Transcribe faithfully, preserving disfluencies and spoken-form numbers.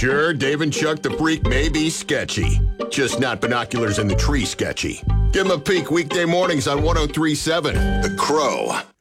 Sure, Dave and Chuck the Freak may be sketchy, just not binoculars in the tree sketchy. Give them a peek weekday mornings on one oh three point seven The Crow.